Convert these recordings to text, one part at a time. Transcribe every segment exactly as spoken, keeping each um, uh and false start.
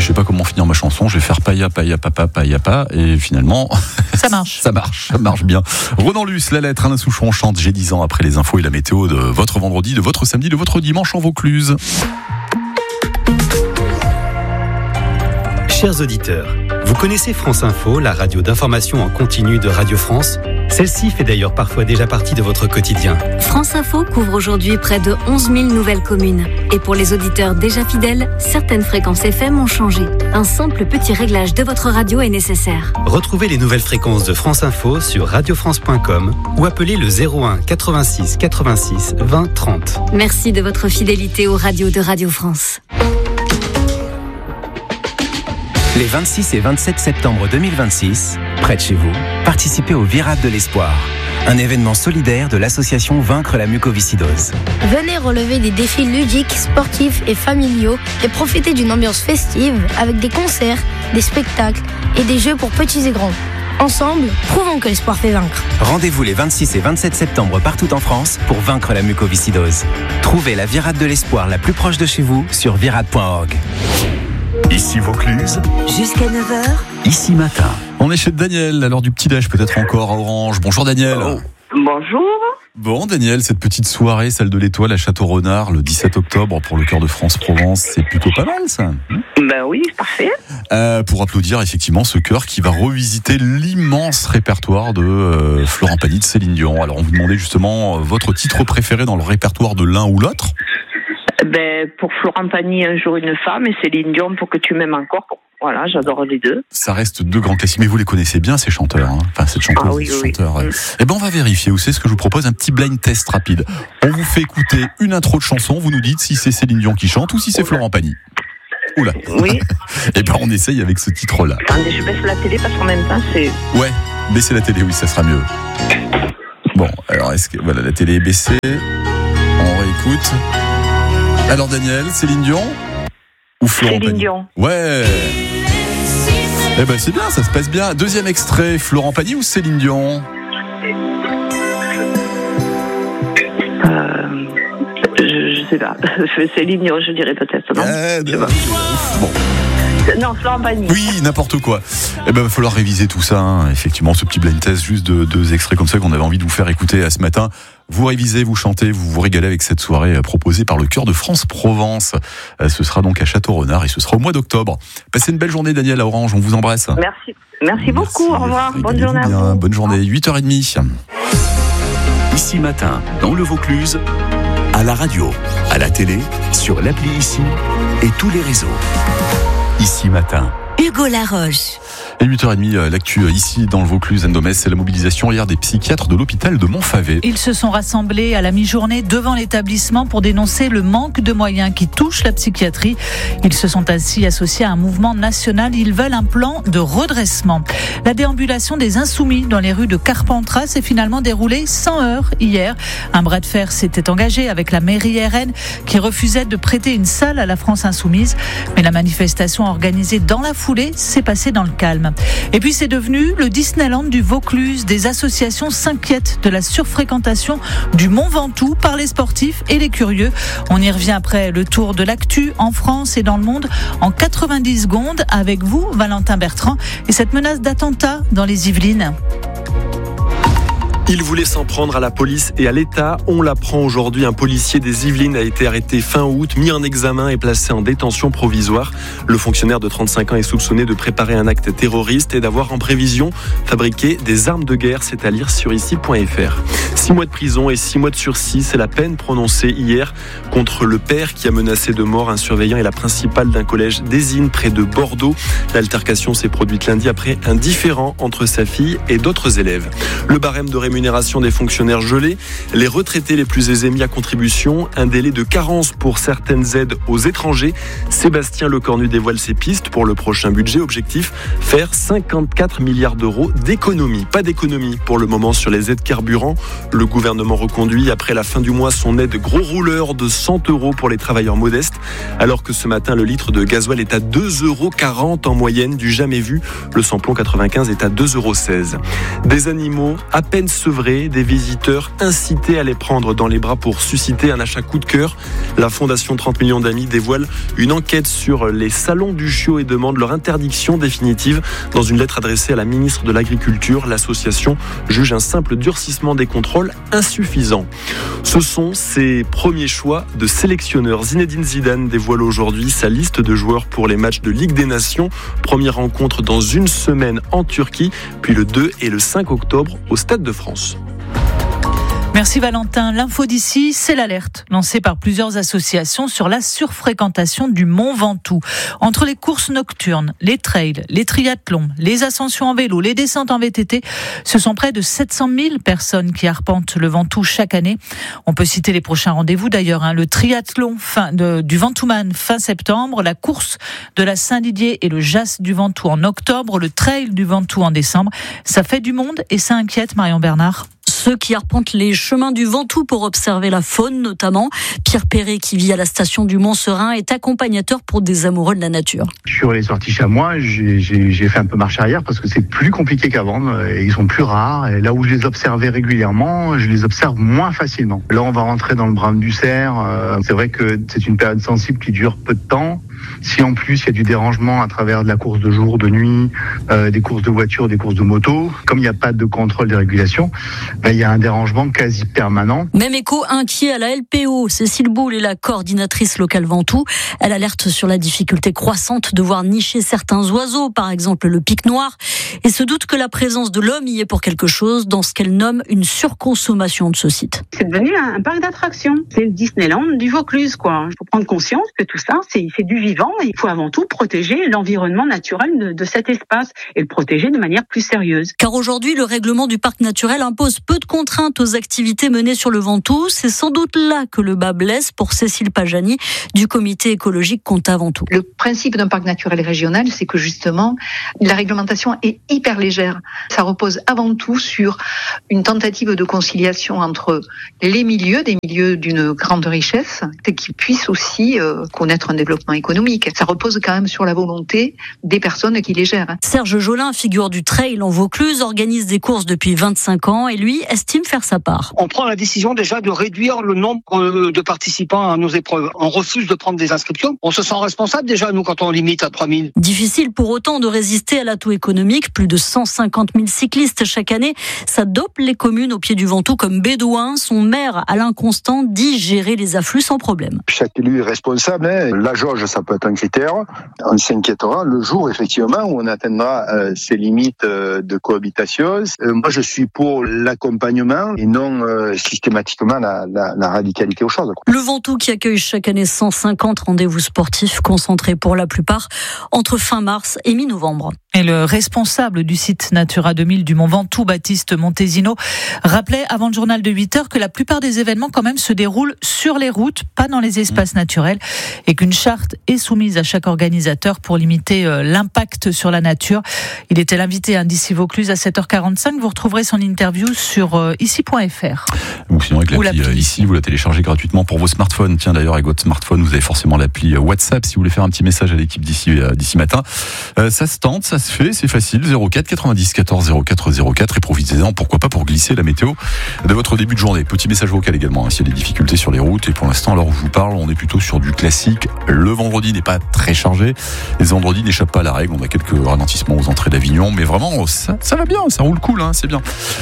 je sais pas comment finir ma chanson, je vais faire païa, païa, papa, païa, pa, et finalement... Ça marche. ça marche, ça marche bien. Ronan Luce, la lettre, Alain Souchon chante J'ai dix ans après les infos et la météo de votre vendredi, de votre samedi, de votre dimanche en Vaucluse. Chers auditeurs, vous connaissez France Info, la radio d'information en continu de Radio France ? Celle-ci fait d'ailleurs parfois déjà partie de votre quotidien. France Info couvre aujourd'hui près de onze mille nouvelles communes. Et pour les auditeurs déjà fidèles, certaines fréquences F M ont changé. Un simple petit réglage de votre radio est nécessaire. Retrouvez les nouvelles fréquences de France Info sur radio france point com ou appelez le zéro un quatre-vingt-six quatre-vingt-six vingt trente. Merci de votre fidélité aux radios de Radio France. Les vingt-six et vingt-sept septembre deux mille vingt-six, près de chez vous, participez au Virade de l'Espoir, un événement solidaire de l'association Vaincre la mucoviscidose. Venez relever des défis ludiques, sportifs et familiaux et profitez d'une ambiance festive avec des concerts, des spectacles et des jeux pour petits et grands. Ensemble, prouvons que l'espoir fait vaincre. Rendez-vous les vingt-six et vingt-sept septembre partout en France pour vaincre la mucoviscidose. Trouvez la Virade de l'Espoir la plus proche de chez vous sur virade point org. Ici Vaucluse. Jusqu'à neuf heures. Ici Matin. On est chez Daniel, à l'heure du petit-déj, peut-être encore à Orange. Bonjour Daniel. Oh. Bonjour. Bon Daniel, cette petite soirée, celle de l'Étoile à Château-Renard, le dix-sept octobre pour le Cœur de France-Provence, c'est plutôt pas mal ça. Ben oui, parfait. Euh, pour applaudir effectivement ce chœur qui va revisiter l'immense répertoire de euh, Florent Pagny, de Céline Dion. Alors on vous demandait justement euh, votre titre préféré dans le répertoire de l'un ou l'autre. Ben, pour Florent Pagny, Un jour une femme, et Céline Dion, Pour que tu m'aimes encore. Voilà, j'adore les deux. Ça reste deux grands classiques, mais vous les connaissez bien ces chanteurs, hein. Enfin cette chanteuse, ah, oui, ce oui, chanteur. oui. Eh ben on va vérifier. Vous savez ce que je vous propose, un petit blind test rapide. On vous fait écouter une intro de chanson, vous nous dites si c'est Céline Dion qui chante ou si c'est Oula. Florent Pagny. Oula. Oui. Eh ben on essaye avec ce titre-là. Attendez, je baisse la télé parce qu'en même temps c'est. Ouais, baissez la télé, oui, ça sera mieux. Bon, alors est-ce que voilà, la télé est baissée. On réécoute. Alors Daniel, Céline Dion ou Florent Céline Pagny? Dion. Ouais. Eh ben c'est bien, ça se passe bien. Deuxième extrait, Florent Pagny ou Céline Dion? Euh, je, je sais pas. Céline Dion, je dirais peut-être. Non. Eh, Je sais pas. Bon. Non, Florent Pagny. Oui, n'importe quoi. Eh ben, il va falloir réviser tout ça, hein. Effectivement, ce petit blind test, juste de deux extraits comme ça qu'on avait envie de vous faire écouter à ce matin. Vous révisez, vous chantez, vous vous régalez avec cette soirée proposée par le Cœur de France-Provence. Ce sera donc à Château-Renard et ce sera au mois d'octobre. Passez une belle journée, Daniel, à Orange. On vous embrasse. Merci. Merci beaucoup. Au revoir. Bonne journée à bien. vous. Bonne journée. huit heures trente. Ici Matin, dans le Vaucluse, à la radio, à la télé, sur l'appli Ici et tous les réseaux. Ici Matin. Hugo Laroche. Et huit heures trente, l'actu ici dans le Vaucluse, Endomès, c'est la mobilisation hier des psychiatres de l'hôpital de Montfavet. Ils se sont rassemblés à la mi-journée devant l'établissement pour dénoncer le manque de moyens qui touche la psychiatrie. Ils se sont ainsi associés à un mouvement national. Ils veulent un plan de redressement. La déambulation des Insoumis dans les rues de Carpentras s'est finalement déroulée sans heurts hier. Un bras de fer s'était engagé avec la mairie R N qui refusait de prêter une salle à la France Insoumise. Mais la manifestation organisée dans la foulée s'est passée dans le calme. Et puis c'est devenu le Disneyland du Vaucluse. Des associations s'inquiètent de la surfréquentation du Mont Ventoux par les sportifs et les curieux. On y revient après le tour de l'actu en France et dans le monde en quatre-vingt-dix secondes avec vous, Valentin Bertrand, et cette menace d'attentat dans les Yvelines. Il voulait s'en prendre à la police et à l'État. On l'apprend aujourd'hui. Un policier des Yvelines a été arrêté fin août, mis en examen et placé en détention provisoire. Le fonctionnaire de trente-cinq ans est soupçonné de préparer un acte terroriste et d'avoir en prévision fabriqué des armes de guerre. C'est à lire sur ici point f r. Six mois de prison et six mois de sursis, c'est la peine prononcée hier contre le père qui a menacé de mort un surveillant et la principale d'un collège d'Ésine près de Bordeaux. L'altercation s'est produite lundi après un différend entre sa fille et d'autres élèves. Le barème de rémunération Rémunération des fonctionnaires gelés, les retraités les plus aisés mis à contribution, un délai de carence pour certaines aides aux étrangers. Sébastien Lecornu dévoile ses pistes pour le prochain budget. Objectif, faire cinquante-quatre milliards d'euros d'économies. Pas d'économie pour le moment sur les aides carburant. Le gouvernement reconduit après la fin du mois son aide gros rouleur de cent euros pour les travailleurs modestes, alors que ce matin le litre de gasoil est à deux euros quarante en moyenne, du jamais vu. Le samplon quatre-vingt-quinze est à deux euros seize. Des animaux à peine sevrés, des visiteurs incités à les prendre dans les bras pour susciter un achat coup de cœur. La Fondation trente millions d'amis dévoile une enquête sur les salons du chiot et demande leur interdiction définitive. Dans une lettre adressée à la ministre de l'Agriculture, l'association juge un simple durcissement des contrôles insuffisant. Ce sont ses premiers choix de sélectionneur. Zinedine Zidane dévoile aujourd'hui sa liste de joueurs pour les matchs de Ligue des Nations. Première rencontre dans une semaine en Turquie, puis le deux et le cinq octobre au Stade de France. Merci Valentin. L'info d'ici, c'est l'alerte lancée par plusieurs associations sur la surfréquentation du Mont Ventoux. Entre les courses nocturnes, les trails, les triathlons, les ascensions en vélo, les descentes en V T T, ce sont près de sept cent mille personnes qui arpentent le Ventoux chaque année. On peut citer les prochains rendez-vous d'ailleurs, hein, le triathlon fin de, du Ventouman fin septembre, la course de la Saint-Didier et le Jas du Ventoux en octobre, le trail du Ventoux en décembre. Ça fait du monde et ça inquiète Marion Bernard. Ceux qui arpentent les chemins du Ventoux pour observer la faune notamment. Pierre Perret, qui vit à la station du Mont-Serein, est accompagnateur pour des amoureux de la nature. Sur les sorties chamois, j'ai, j'ai, j'ai fait un peu marche arrière parce que c'est plus compliqué qu'avant. Et ils sont plus rares. Et là où je les observais régulièrement, je les observe moins facilement. Là, on va rentrer dans le brame du cerf. C'est vrai que c'est une période sensible qui dure peu de temps. Si en plus il y a du dérangement à travers de la course de jour, de nuit, euh, des courses de voitures, des courses de moto, comme il n'y a pas de contrôle des régulations, ben, il y a un dérangement quasi permanent. Même écho inquiet à la L P O. Cécile Boulle est la coordinatrice locale Ventoux. Elle alerte sur la difficulté croissante de voir nicher certains oiseaux, par exemple le pic noir, et se doute que la présence de l'homme y est pour quelque chose dans ce qu'elle nomme une surconsommation de ce site. C'est devenu un, un parc d'attractions. C'est le Disneyland du Vaucluse, quoi. Il faut prendre conscience que tout ça, c'est, c'est du vivant. Il faut avant tout protéger l'environnement naturel de, de cet espace et le protéger de manière plus sérieuse. Car aujourd'hui, le règlement du parc naturel impose peu de contraintes aux activités menées sur le Ventoux. C'est sans doute là que le bas blesse pour Cécile Pajani du comité écologique Comtat Ventoux. Le principe d'un parc naturel régional, c'est que justement, la réglementation est hyper légère. Ça repose avant tout sur une tentative de conciliation entre les milieux, des milieux d'une grande richesse, et qui puissent aussi euh, connaître un développement économique. Ça repose quand même sur la volonté des personnes qui les gèrent. Serge Jolin, figure du trail en Vaucluse, organise des courses depuis vingt-cinq ans et lui estime faire sa part. On prend la décision déjà de réduire le nombre de participants à nos épreuves. On refuse de prendre des inscriptions. On se sent responsable déjà, nous, quand on limite à trois mille. Difficile pour autant de résister à l'atout économique. Plus de cent cinquante mille cyclistes chaque année. Ça dope les communes au pied du Ventoux comme Bédouin. Son maire, Alain Constant, dit gérer les afflux sans problème. Chaque élu est responsable. Hein. La jauge, ça peut être un critère. On s'inquiétera le jour, effectivement, où on atteindra euh, ces limites euh, de cohabitation. Euh, moi, je suis pour l'accompagnement et non euh, systématiquement la, la, la radicalité aux choses. Le Ventoux qui accueille chaque année cent cinquante rendez-vous sportifs concentrés pour la plupart entre fin mars et mi-novembre. Et le responsable du site Natura deux mille du Mont Ventoux, Baptiste Montesino, rappelait avant le journal de huit heures que la plupart des événements quand même se déroulent sur les routes, pas dans les espaces naturels, et qu'une charte est soumise à chaque organisateur pour limiter euh, l'impact sur la nature. Il était l'invité hein, d'ici Vaucluse à sept heures quarante-cinq. Vous retrouverez son interview sur euh, ici point f r. Ou sinon avec l'appli, l'appli ici, vous la téléchargez gratuitement pour vos smartphones. Tiens, d'ailleurs, avec votre smartphone, vous avez forcément l'appli WhatsApp si vous voulez faire un petit message à l'équipe d'ici euh, d'ici matin. Euh, ça se tente, ça se fait, c'est facile. zéro quatre quatre-vingt-dix quatorze zéro quatre zéro quatre et profitez-en, pourquoi pas, pour glisser la météo de votre début de journée. Petit message vocal également, hein, s'il y a des difficultés sur les routes. Et pour l'instant, alors où je vous parle, on est plutôt sur du classique. Le vendredi n'est pas très chargé. Les vendredis n'échappent pas à la règle. On a quelques ralentissements aux entrées d'Avignon, mais vraiment, ça, ça va bien, ça roule cool, hein, c'est bien.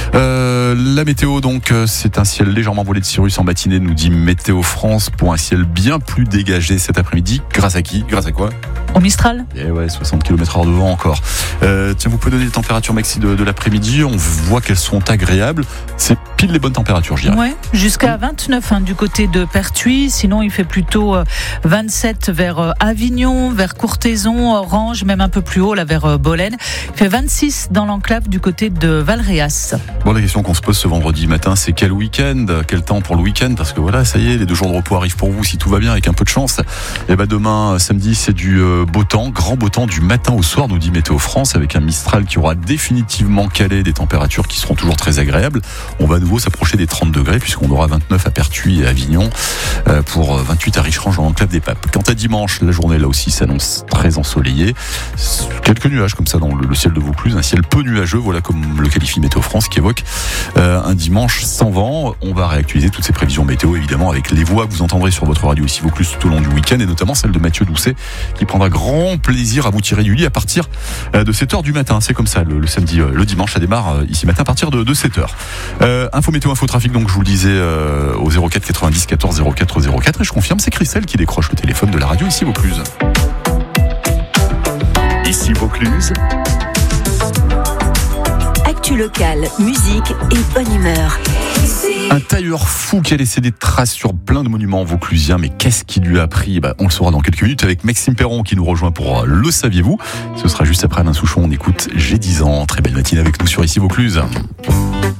Euh, la météo, donc, c'est un ciel légèrement voilé de cirrus en matinée, nous dit Météo France, pour un ciel bien plus dégagé cet après-midi. Grâce à qui ? Grâce à quoi ? Au Mistral ? Eh ouais, soixante kilomètres heure de vent encore. Euh, tiens, vous pouvez donner les températures maxi de, de l'après-midi. On voit qu'elles sont agréables. C'est pile les bonnes températures, je dirais. Ouais, jusqu'à vingt-neuf hein, du côté de Pertuis. Sinon, il fait plutôt euh, vingt-sept vers euh, Avignon, vers Courthézon, Orange, même un peu plus haut, là, vers euh, Bolène. Il fait vingt-six dans l'enclave du côté de Valréas. Bon, la question qu'on se pose ce vendredi matin, c'est quel week-end ? Quel temps pour le week-end ? Parce que voilà, ça y est, les deux jours de repos arrivent pour vous, si tout va bien, avec un peu de chance. Et ben demain, samedi, c'est du euh, beau temps, grand beau temps du matin au soir, nous dit Météo France, avec un Mistral qui aura définitivement calé des températures qui seront toujours très agréables. On va nous nouveau s'approcher des trente degrés puisqu'on aura vingt-neuf à Pertuis et Avignon euh, pour vingt-huit à Richerange dans l'enclave des Papes. Quant à dimanche, la journée là aussi s'annonce très ensoleillée. Quelques nuages comme ça dans le, le ciel de Vaucluse, un ciel peu nuageux, voilà comme le qualifie Météo France qui évoque euh, un dimanche sans vent. On va réactualiser toutes ces prévisions météo évidemment avec les voix que vous entendrez sur votre radio ici Vaucluse tout au long du week-end et notamment celle de Mathieu Doucet qui prendra grand plaisir à vous tirer du lit à partir de sept heures du matin. C'est comme ça le, le samedi, le dimanche, ça démarre ici matin à partir de, de sept heures. Euh, info météo, info trafic, donc je vous le disais euh, au zéro quatre quatre-vingt-dix quatorze zéro quatre zéro quatre et je confirme, c'est Christelle qui décroche le téléphone de la radio ici Vaucluse. Ici Vaucluse. Actu locale, musique et bonne humeur. Un tailleur fou qui a laissé des traces sur plein de monuments vauclusiens, mais qu'est-ce qui lui a pris? Bah, on le saura dans quelques minutes avec Maxime Perron qui nous rejoint pour Le Saviez-vous. Ce sera juste après Alain Souchon. On écoute J'ai dix ans. Très belle matinée avec nous sur Ici Vaucluse.